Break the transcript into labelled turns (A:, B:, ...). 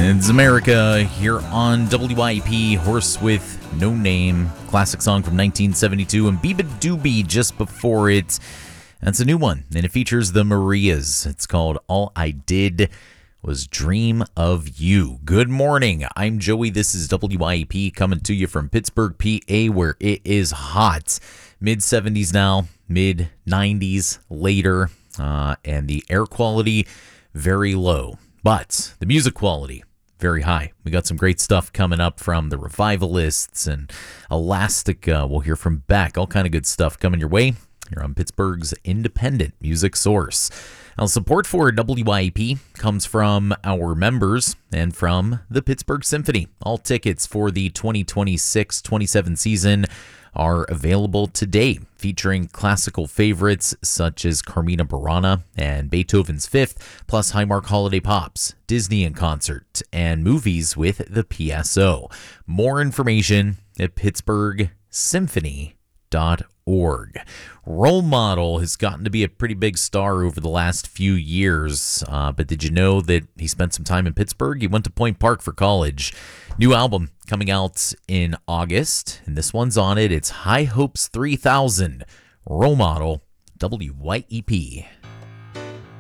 A: It's America here on WYP, Horse with No Name, classic song from 1972, and Biba Doobie just before it. That's a new one, and it features the Marias. It's called All I Did Was Dream of You. Good morning. I'm Joey. This is WYP coming to you from Pittsburgh, PA, where it is hot. Mid-70s now, mid-90s later, and the air quality very low. But the music quality, very high. We got some great stuff coming up from the Revivalists and Elastic. We'll hear from Beck. All kind of good stuff coming your way here on Pittsburgh's independent music source. Now, support for WYP comes from our members and from the Pittsburgh Symphony. All tickets for the 2026-27 season are available today, featuring classical favorites such as Carmina Burana and Beethoven's Fifth, plus Highmark Holiday Pops, Disney in Concert, and movies with the PSO. More information at pittsburghsymphony.org. Role Model has gotten to be a pretty big star over the last few years, but did you know that he spent some time in Pittsburgh? He went to Point Park for college. New album coming out in August, and this one's on it. It's High Hopes 3000, Role Model, WYEP.